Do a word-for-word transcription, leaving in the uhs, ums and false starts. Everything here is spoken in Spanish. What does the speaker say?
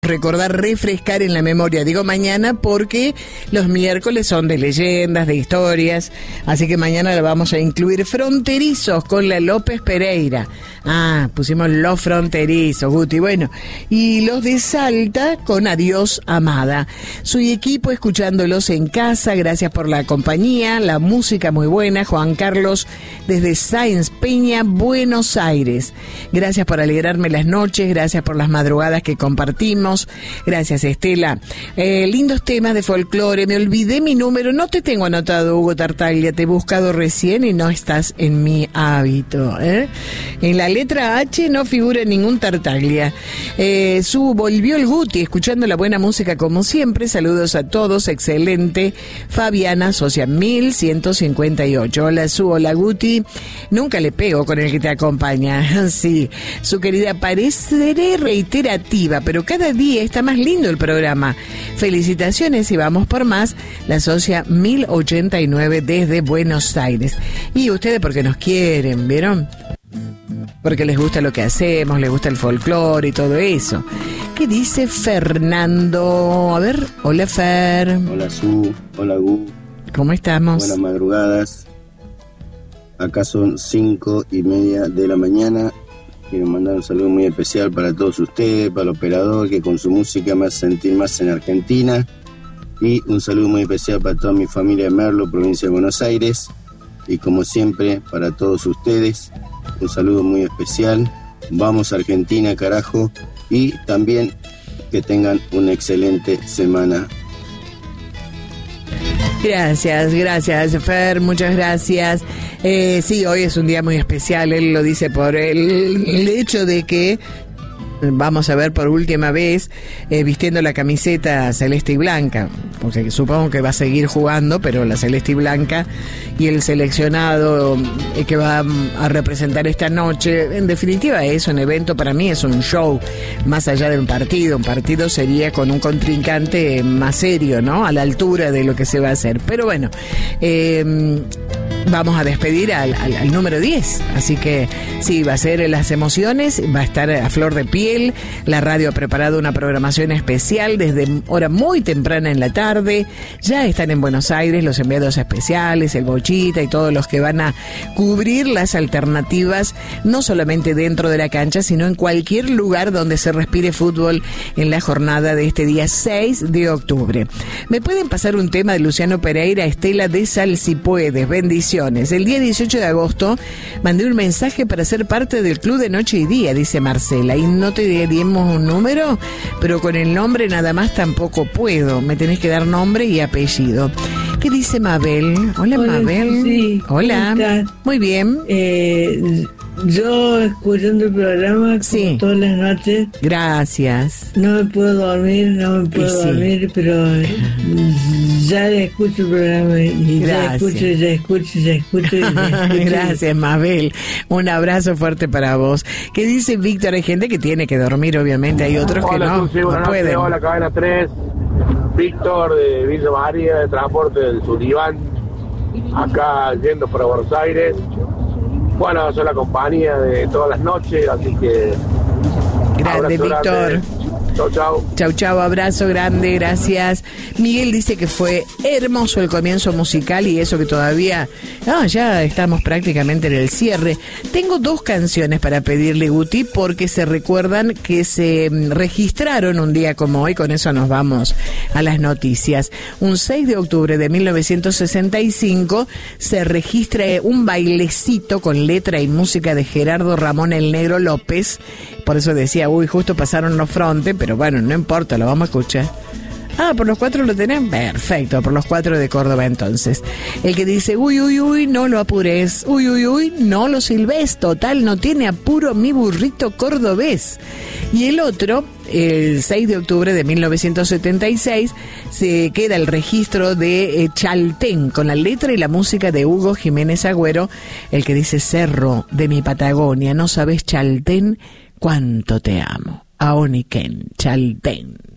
recordar, refrescar en la memoria. Digo mañana porque los miércoles son de leyendas, de historias, así que mañana la vamos a incluir. Fronterizos con la López Pereira. Ah, pusimos los fronterizos, Guti. Bueno, y los de Salta con Adiós Amada. Soy equipo escuchándolos en casa, gracias por la compañía, la música muy buena. Juan Carlos desde Sáenz Peña, Buenos Aires. Gracias por alegrarme las noches, gracias por las madrugadas que compartimos. Gracias, Estela. Eh, lindos temas de folclore. Me olvidé mi número, no te tengo anotado, Hugo Tartaglia, te he buscado recién y no estás en mi hábito, ¿eh? En la letra H no figura ningún Tartaglia. Eh, su volvió el Guti, escuchando la buena música como siempre. Saludos a todos, excelente. Fabiana Socia mil ciento cincuenta y ocho. Hola Su, hola Guti. Nunca le pego con el que te acompaña. Sí, su querida, pareceré reiterativa, pero cada día está más lindo el programa. Felicitaciones y vamos por más. La Socia mil ochenta y nueve desde Buenos Aires. Y ustedes porque nos quieren, ¿vieron? Porque les gusta lo que hacemos, les gusta el folclore y todo eso. ¿Qué dice Fernando? A ver, hola Fer. Hola Su, hola Gu. ¿Cómo estamos? Buenas madrugadas. Acá son cinco y media de la mañana. Quiero mandar un saludo muy especial para todos ustedes, para el operador que con su música me hace sentir más en Argentina. Y un saludo muy especial para toda mi familia de Merlo, provincia de Buenos Aires. Y como siempre, para todos ustedes, un saludo muy especial. Vamos a Argentina, carajo. Y también que tengan una excelente semana. Gracias, gracias, Fer, muchas gracias. Eh, sí, hoy es un día muy especial, él lo dice por el, el hecho de que vamos a ver por última vez eh, vistiendo la camiseta celeste y blanca, porque supongo que va a seguir jugando, pero la celeste y blanca, y el seleccionado eh, que va a representar esta noche, en definitiva es un evento, para mí es un show, más allá de un partido. Un partido sería con un contrincante más serio, ¿no? A la altura de lo que se va a hacer. Pero bueno, eh, vamos a despedir al, al, al número diez, así que sí, va a ser las emociones, va a estar a flor de piel. La radio ha preparado una programación especial desde hora muy temprana en la tarde. Ya están en Buenos Aires los enviados especiales, el Bochita y todos los que van a cubrir las alternativas, no solamente dentro de la cancha, sino en cualquier lugar donde se respire fútbol en la jornada de este día seis de octubre. ¿Me pueden pasar un tema de Luciano Pereira, Estela de Sal, si puedes? Bendiciones. El día dieciocho de agosto mandé un mensaje para ser parte del Club de Noche y Día, dice Marcela, y no te dimos un número, pero con el nombre nada más tampoco puedo. Me tenés que dar nombre y apellido. ¿Qué dice Mabel? Hola, Hola Mabel. Sí, hola. Muy bien. Eh, yo escuchando el programa sí. todas las noches. Gracias. No me puedo dormir, no me puedo sí. dormir, pero ya escucho el programa y Gracias. ya escucho, ya escucho, ya escucho. Ya escucho. Gracias, Mabel. Un abrazo fuerte para vos. ¿Qué dice Víctor? Hay gente que tiene que dormir, obviamente. Hay otros hola, que no, Susi, no pueden. Hola, Cadena tres. Víctor de Villa María, de Transporte del Sullivan. Acá yendo para Buenos Aires. Bueno, soy la compañía de todas las noches, así que... Grande, Víctor. Grande. Chau, chau. Chau, chau, abrazo grande, gracias. Miguel dice que fue hermoso el comienzo musical y eso que todavía... Ah, ya estamos prácticamente en el cierre. Tengo dos canciones para pedirle, Guti, porque se recuerdan que se registraron un día como hoy, con eso nos vamos a las noticias. Un seis de octubre de mil novecientos sesenta y cinco se registra un bailecito con letra y música de Gerardo Ramón el Negro López. Por eso decía, uy, justo pasaron los frontes, pero bueno, no importa, lo vamos a escuchar. Ah, ¿por los cuatro lo tenés? Perfecto, por los cuatro de Córdoba entonces. El que dice, uy, uy, uy, no lo apures. Uy, uy, uy, no lo silbes. Total, no tiene apuro mi burrito cordobés. Y el otro, el seis de octubre de mil novecientos setenta y seis, se queda el registro de eh, Chaltén, con la letra y la música de Hugo Jiménez Agüero, el que dice, Cerro de mi Patagonia, no sabes, Chaltén, cuánto te amo. Aoniquén, Chaltén.